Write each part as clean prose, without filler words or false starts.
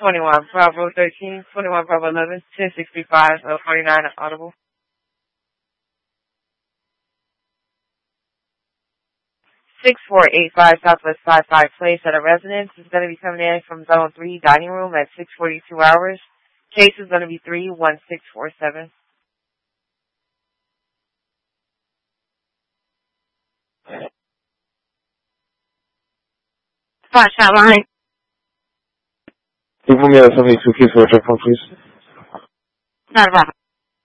21 Bravo 13, 21 Bravo 11, 1065, 49 audible. 6485 Southwest 55 Place at a residence is going to be coming in from Zone 3 dining room at 6:42 hours. Case is going to be 31647. 5-shot line. Give me a 72 case for a check, please. Not a problem.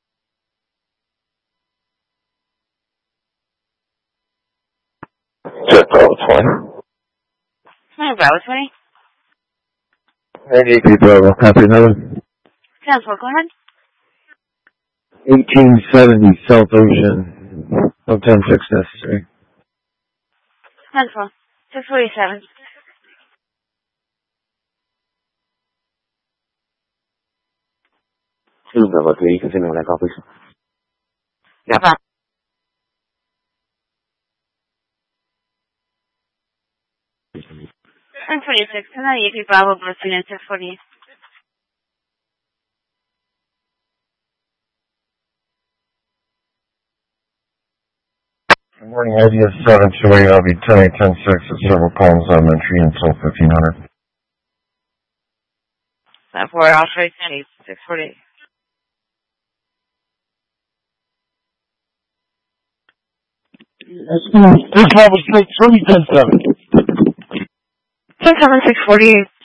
Check Bravo 20. Bravo 20. 98 Bravo, copy another. 10-4, go ahead. 1870 South Ocean. No 10-6 necessary. 10-4. 647. Bravo 3, continue with that call, please. No problem. 1046. 1098 Bravo, Brooklyn, and 648. Good morning, idea 728. I'll be 10-8-10-6 at several Palms Elementary until 1500. 4, I'll try 10-8, 648. This Bravo 6, 3-10-7. 10-7, 648.